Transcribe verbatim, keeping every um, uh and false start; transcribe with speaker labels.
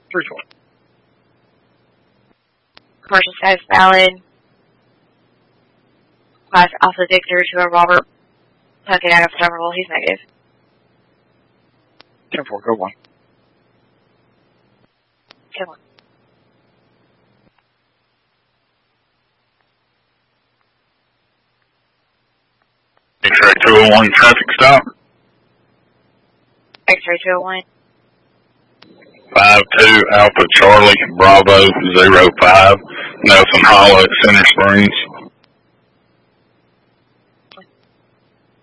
Speaker 1: three twenty.
Speaker 2: Commercial status valid. Class Alpha Victor to a Robert Puckett out of Somerville. He's negative.
Speaker 1: ten four, go one.
Speaker 2: ten one.
Speaker 3: X-ray two oh one, traffic stop.
Speaker 2: X-ray two oh one.
Speaker 3: five two Alpha Charlie, Bravo zero five, Nelson Hollow at Center Springs.